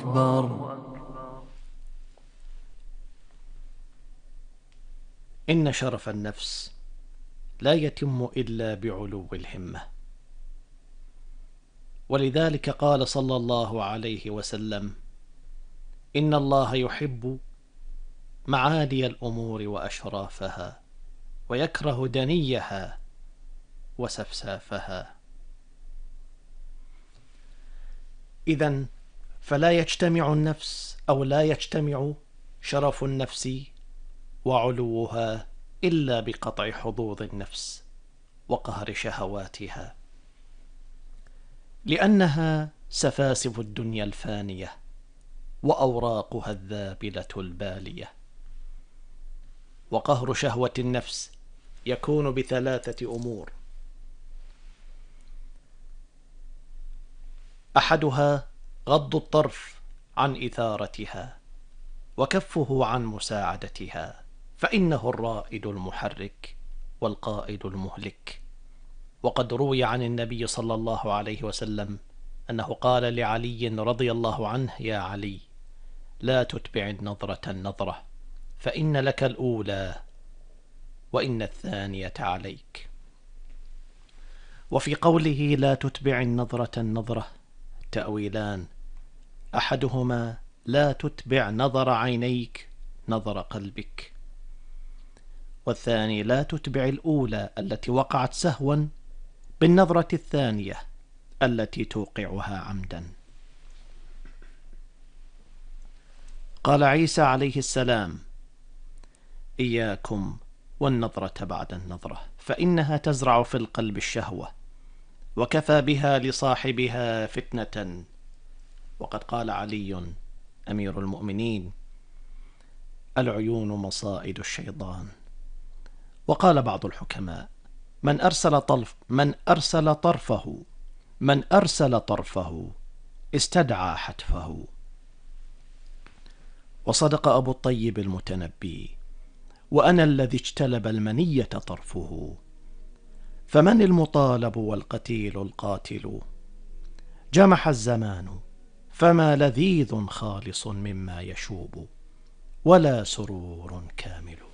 أكبر. إن شرف النفس لا يتم إلا بعلو الهمة، ولذلك قال صلى الله عليه وسلم: إن الله يحب معالي الأمور وأشرافها، ويكره دنيها وسفسافها. إذن فلا يجتمع النفس أو لا يجتمع شرف النفس وعلوها إلا بقطع حظوظ النفس وقهر شهواتها، لأنها سفاسف الدنيا الفانية وأوراقها الذابلة البالية. وقهر شهوة النفس يكون بثلاثة أمور: أحدها غض الطرف عن إثارتها وكفه عن مساعدتها، فإنه الرائد المحرك والقائد المهلك. وقد روي عن النبي صلى الله عليه وسلم أنه قال لعلي رضي الله عنه: يا علي، لا تتبع النظرة النظرة، فإن لك الأولى وإن الثانية عليك. وفي قوله لا تتبع النظرة النظرة تأويلان: أحدهما لا تتبع نظر عينيك نظر قلبك، والثاني لا تتبع الأولى التي وقعت سهوا بالنظرة الثانية التي توقعها عمدا. قال عيسى عليه السلام: إياكم والنظرة بعد النظرة، فإنها تزرع في القلب الشهوة، وكفى بها لصاحبها فتنة. وقد قال علي أمير المؤمنين: العيون مصائد الشيطان. وقال بعض الحكماء: من أرسل طرفه استدعى حتفه. وصدق أبو الطيب المتنبي: وأنا الذي اجتلب المنية طرفه، فمن المطالب والقتيل القاتل؟ جمح الزمان فما لذيذ خالص مما يشوب، ولا سرور كامل.